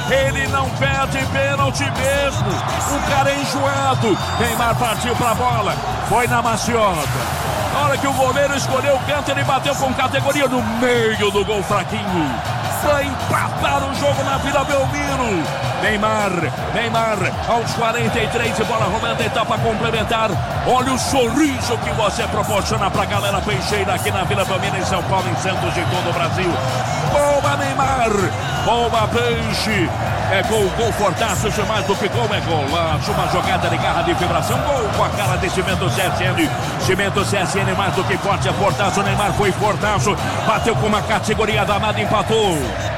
Ele não perde pênalti mesmo. O cara é enjoado. Neymar partiu pra bola. Foi na maciota. Na hora que o goleiro escolheu o canto, ele bateu com categoria no meio do gol fraquinho. Vai empatar o jogo na Vila Belmiro. Neymar, aos 43 de bola rolando, etapa complementar. Olha o sorriso que você proporciona pra galera peixeira aqui na Vila Belmiro, em São Paulo, em Santos, de todo o Brasil. Boa, Neymar! Boa, Peixe! É gol fortaço, mais do que gol, é golaço, uma jogada de garra de vibração, gol com a cara de Cimento CSN. Cimento CSN mais do que forte, é fortaço. Neymar foi fortaço, bateu com uma categoria danada, empatou.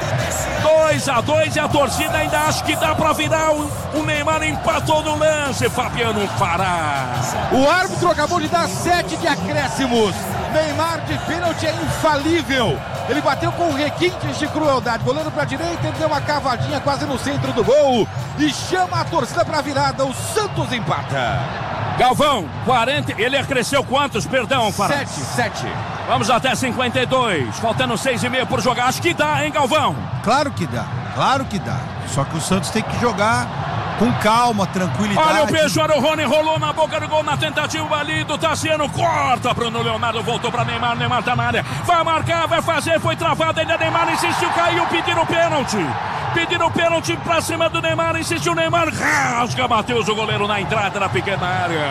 2-2 e a torcida ainda acha que dá pra virar. O Neymar empatou no lance. Fabiano Fará. O árbitro acabou de dar 7 de acréscimos. Neymar de pênalti é infalível. Ele bateu com requintes de crueldade. Goleiro pra direita, ele deu uma cavadinha quase no centro do gol. E chama a torcida pra virada. O Santos empata. Galvão, 40. Ele acresceu quantos? Perdão, Fará. 7. Vamos até 52. Faltando 6,5 por jogar. Acho que dá, hein, Galvão? Claro que dá. Só que o Santos tem que jogar com calma, tranquilidade. Olha o beijo, o Rony rolou na boca do gol na tentativa ali do Tassiano. Corta Bruno Leonardo, voltou pra Neymar. Neymar tá na área. Vai marcar, vai fazer. Foi travado ainda. Neymar insistiu, caiu, pediram pênalti. Pediram pênalti pra cima do Neymar. Insistiu Neymar. Rasga, Matheus, o goleiro na entrada da pequena área.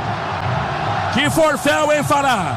Que forféu, hein, Fará?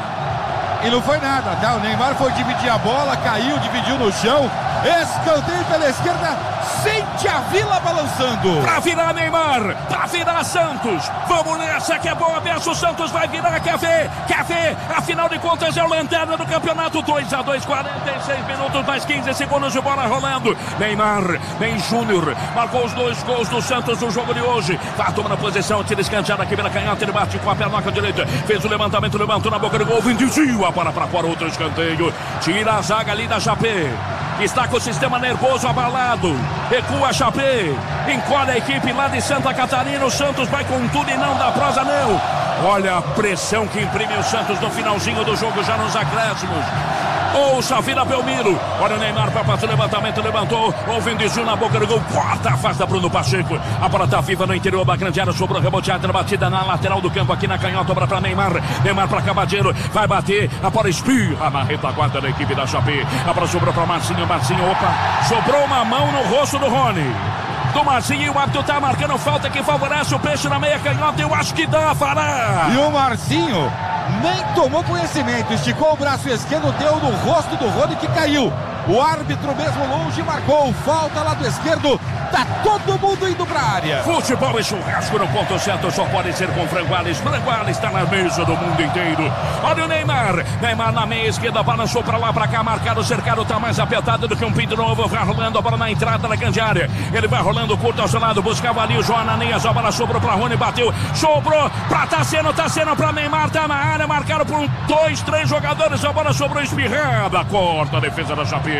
E não foi nada, tá? O Neymar foi dividir a bola, caiu, dividiu no chão. Escanteio pela esquerda, sente a Vila balançando. Pra virar Neymar, pra virar Santos. Vamos nessa que é boa, Beço. O Santos vai virar, quer ver? Afinal de contas é o lanterna do campeonato. 2-2, 46 minutos, mais 15 segundos de bola rolando. Neymar, Ney Júnior, marcou os 2 gols do Santos no jogo de hoje. Vai tomando posição, tira escanteado aqui pela canhota, ele bate com a perna direita. Fez o levantamento, levantou na boca do gol, desvio a bola pra fora, outro escanteio. Tira a zaga ali da Chapé. Está com o sistema nervoso abalado. Recua a Chapé. Encolhe a equipe lá de Santa Catarina. O Santos vai com tudo e não dá prosa, não. Olha a pressão que imprime o Santos no finalzinho do jogo, já nos acréscimos. Ouça a Vila Belmiro. Olha o Neymar para fazer o levantamento, levantou. Houve um desvio na boca do gol. Corta, afasta Bruno Pacheco. A bola tá viva no interior da grande área. Sobrou reboteada na batida na lateral do campo, aqui na canhota. Obra para Neymar. Neymar para Cavadeiro. Vai bater. A bola espirra na retaguarda da equipe da Chapé. A bola sobrou para Marcinho. Opa. Sobrou uma mão no rosto do Rony. Do Marcinho, e o árbitro tá marcando falta que favorece o Peixe na meia canhota. Eu acho que dá, Fará. E o Marcinho nem tomou conhecimento, esticou o braço esquerdo, deu no rosto do Rony, que caiu. O árbitro mesmo longe marcou falta lá do esquerdo. Tá todo mundo indo pra área. Futebol e churrasco no ponto certo só pode ser com Franguales. Franguales tá na mesa do mundo inteiro. Olha o Neymar. Neymar na meia esquerda, balançou pra lá, pra cá, marcado, cercado, tá mais apertado do que um pinto novo. Vai rolando a bola na entrada da grande área. Ele vai rolando curto ao seu lado, buscava ali o João Ananias. A bola sobrou pra Rony, bateu, sobrou pra Tassiano pra Neymar, tá na área, marcado por 2, 3 jogadores. A bola sobrou espirrada, corta a defesa da Chapé.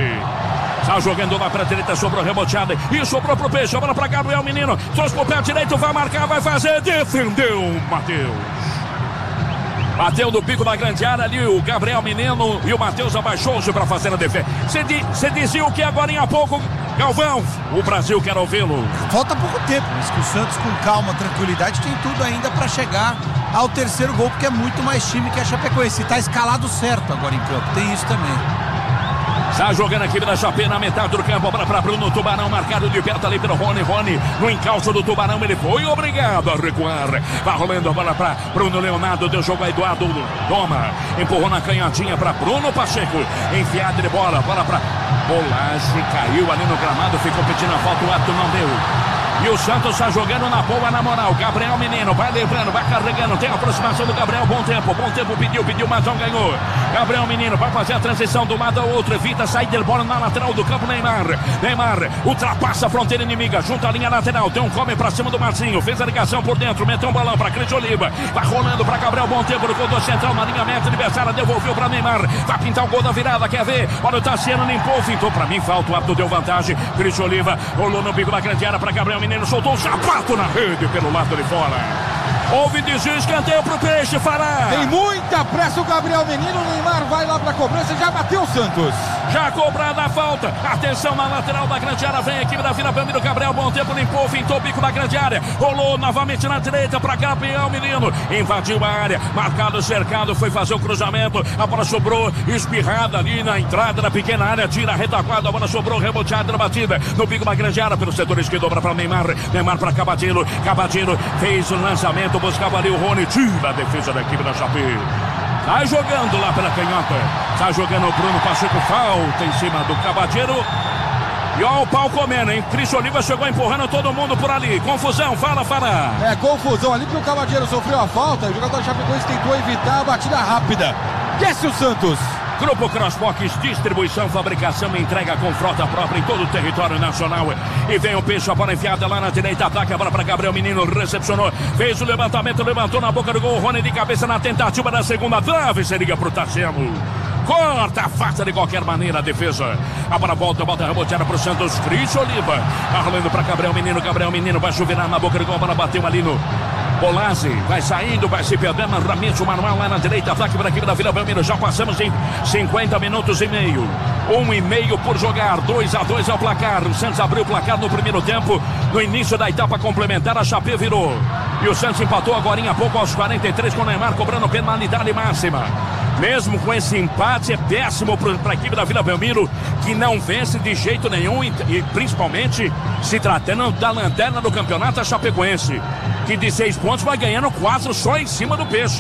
Tá jogando lá pra direita, sobrou reboteada e sobrou pro Peixe, a bola pra Gabriel Menino, trouxe pro pé direito, vai marcar, vai fazer, defendeu Matheus. Bateu no pico da grande área ali o Gabriel Menino e o Matheus abaixou-se para fazer a defesa. Você dizia o que agora em pouco, Galvão? O Brasil quer ouvi-lo. Falta pouco tempo, mas que o Santos com calma, tranquilidade, tem tudo ainda para chegar ao terceiro gol, porque é muito mais time que a Chapecoense. Tá escalado certo agora em campo, tem isso também. Está jogando aqui da Chapé na metade do campo para Bruno. Tubarão marcado de perto ali pelo Rony. No encalço do Tubarão, ele foi obrigado a recuar. Vai rolando a bola para Bruno Leonardo. Deu jogo a Eduardo. Toma. Empurrou na canhotinha para Bruno Pacheco. Enfiada de bola. Bola para Bolage. Caiu ali no gramado. Ficou pedindo a falta. O ato não deu. E o Santos está jogando na boa, na moral. Gabriel Menino vai levando, vai carregando. Tem a aproximação do Gabriel. Bom tempo, pediu, mas não ganhou. Gabriel Menino vai fazer a transição do lado ao outro. Evita a saída de bola na lateral do campo. Neymar ultrapassa a fronteira inimiga. Junto à linha lateral. Tem um come pra cima do Marcinho. Fez a ligação por dentro. Meteu um balão pra Cris Oliva. Vai rolando pra Gabriel. Bom tempo no gol do central. Na linha meta adversária. Devolveu pra Neymar. Vai pintar o gol da virada. Quer ver? Olha o Tassiano, limpou. Fintou pra mim. Falta. O árbitro deu vantagem. Cris Oliva rolou no bico da grande área pra Gabriel Menino. Soltou um sapato na rede pelo lado de fora. Houve desvio, escanteio pro Peixe, Fará. Tem muita pressa o Gabriel Menino, o Neymar vai lá pra cobrança, já bateu o Santos. Já cobrada a falta, atenção na lateral da grande área, vem a equipe da Vila Belmiro, Gabriel, bom tempo, limpou, fintou o bico da grande área, rolou novamente na direita para Gabriel Menino, invadiu a área, marcado, cercado, foi fazer o cruzamento, a bola sobrou, espirrada ali na entrada da pequena área, tira a retaguarda, a bola sobrou, reboteada na batida, no bico da grande área, pelo setor esquerdo, dobra para Neymar para Cavadinho fez o lançamento, buscava ali o Rony, tira a defesa da equipe da Chape. Sai jogando lá pela canhota. Sai jogando o Bruno Pacheco. Falta em cima do Cavadinho. E ó o pau comendo, hein? Cris Oliva chegou empurrando todo mundo por ali. Confusão, fala, Fará. É, confusão ali porque o Cavadinho sofreu a falta. O jogador da Chapecoense tentou evitar a batida rápida. Desce o Santos. Grupo Crossbox, distribuição, fabricação e entrega com frota própria em todo o território nacional. E vem o Peixe, a bola enfiada lá na direita, ataque a bola para Gabriel Menino, recepcionou, fez o levantamento, levantou na boca do gol, Rony de cabeça na tentativa da segunda trave, seria pro Tassiano. Corta, afasta de qualquer maneira a defesa. A bola volta reboteada pro Santos, Cris Oliva, arrolando para Gabriel Menino vai chuvirar na boca do gol, a bola bateu ali no Bolazzi, vai saindo, vai se perdendo, Ramiro Manuel lá na direita, ataque para a equipe da Vila Belmiro, já passamos em 50 minutos e meio, 1,5 por jogar, 2-2 é o placar, o Santos abriu o placar no primeiro tempo, no início da etapa complementar, a Chape virou, e o Santos empatou agora há pouco aos 43 com o Neymar cobrando penalidade máxima. Mesmo com esse empate, é péssimo para a equipe da Vila Belmiro, que não vence de jeito nenhum, e principalmente se tratando da lanterna do campeonato, a Chapecoense, que de 6 pontos vai ganhando 4 só em cima do Peixe.